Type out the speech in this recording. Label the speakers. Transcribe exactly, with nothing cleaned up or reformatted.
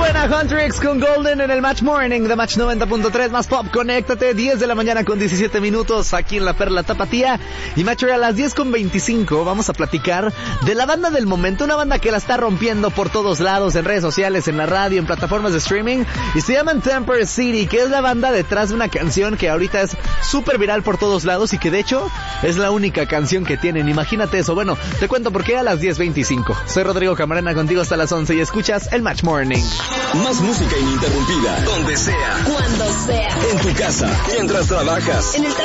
Speaker 1: Buena, Huntrix con Golden en el Match Morning de Match noventa punto tres, más pop, conéctate, diez de la mañana con diecisiete minutos aquí en La Perla Tapatía. Y Match, a las diez con veinticinco vamos a platicar de la banda del momento, una banda que la está rompiendo por todos lados, en redes sociales, en la radio, en plataformas de streaming, y se llaman Temper City, que es la banda detrás de una canción que ahorita es súper viral por todos lados y que de hecho es la única canción que tienen. Imagínate eso. Bueno, te cuento por qué a las diez veinticinco. Soy Rodrigo Camarena, contigo hasta las once y escuchas el Match Morning.
Speaker 2: Más música ininterrumpida, donde sea,
Speaker 3: cuando sea,
Speaker 2: en tu casa, mientras trabajas,
Speaker 3: en el